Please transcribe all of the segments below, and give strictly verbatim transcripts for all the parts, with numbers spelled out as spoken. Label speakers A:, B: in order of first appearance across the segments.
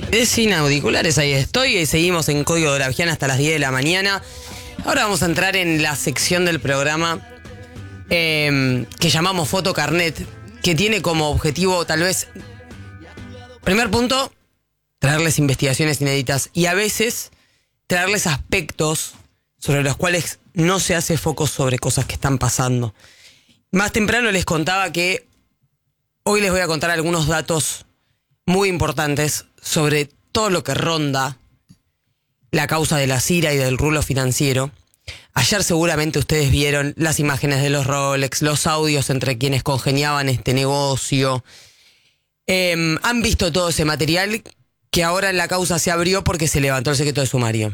A: Es sin auriculares, ahí estoy y seguimos en Código Dolavigian hasta las diez de la mañana. Ahora vamos a entrar en la sección del programa eh, que llamamos Fotocarnet, que tiene como objetivo, tal vez, primer punto, traerles investigaciones inéditas y a veces traerles aspectos sobre los cuales no se hace foco sobre cosas que están pasando. Más temprano les contaba que hoy les voy a contar algunos datos muy importantes sobre todo lo que ronda la causa de la Cira y del rulo financiero. Ayer seguramente ustedes vieron las imágenes de los Rolex, los audios entre quienes congeniaban este negocio. Eh, han visto todo ese material que ahora en la causa se abrió porque se levantó el secreto de sumario.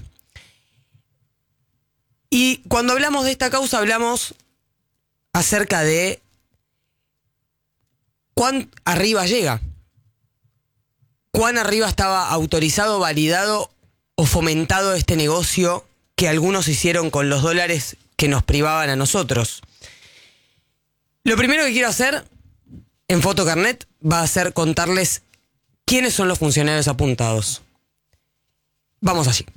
A: Y cuando hablamos de esta causa hablamos acerca de cuán arriba llega. Cuán arriba estaba autorizado, validado o fomentado este negocio que algunos hicieron con los dólares que nos privaban a nosotros. Lo primero que quiero hacer en Fotocarnet va a ser contarles quiénes son los funcionarios apuntados. Vamos allí.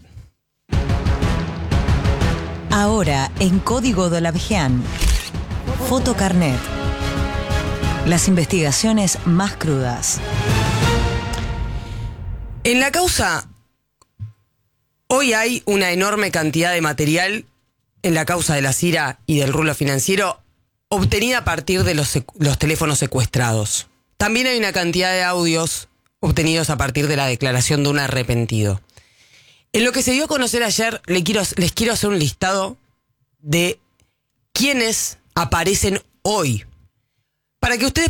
B: Ahora en Código Dolavigian, Fotocarnet. Las investigaciones más crudas.
A: En la causa, hoy hay una enorme cantidad de material en la causa de la Cira y del rulo financiero obtenida a partir de los, los teléfonos secuestrados. También hay una cantidad de audios obtenidos a partir de la declaración de un arrepentido. En lo que se dio a conocer ayer, les quiero, les quiero hacer un listado de quiénes aparecen hoy, para que ustedes